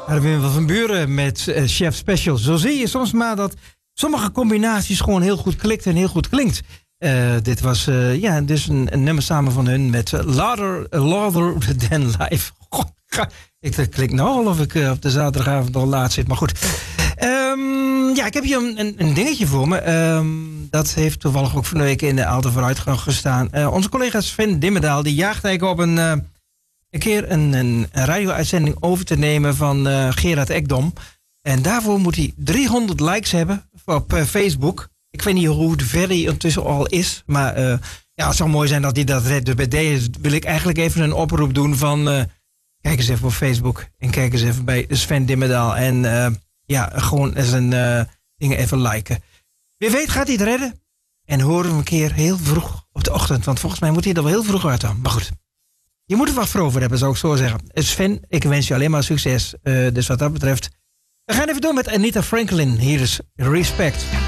Wim van Buren met Chef Special. Zo zie je soms maar dat sommige combinaties gewoon heel goed klikt en heel goed klinkt. Dit was dus een nummer samen van hun met Louder Than Life. Het klinkt nou of ik op de zaterdagavond al laat zit, maar goed. Ik heb hier een dingetje voor me. Dat heeft toevallig ook van de week in de Alte Vooruitgang gestaan. Onze collega Sven Dimmendaal die jaagt eigenlijk op een keer een radio-uitzending over te nemen van Gerard Ekdom. En daarvoor moet hij 300 likes hebben op Facebook. Ik weet niet hoe ver hij ondertussen al is. Maar het zou mooi zijn dat hij dat redt. Dus bij deze wil ik eigenlijk even een oproep doen van... kijk eens even op Facebook. En kijk eens even bij Sven Dimmendaal. En gewoon eens dingen even liken. Wie weet gaat hij het redden. En horen we hem een keer heel vroeg op de ochtend. Want volgens mij moet hij er wel heel vroeg uit dan. Maar goed. Je moet er wat voor over hebben, zou ik zo zeggen. Sven, ik wens je alleen maar succes. Dus wat dat betreft... We gaan even door met Anita Franklin. Hier is Respect.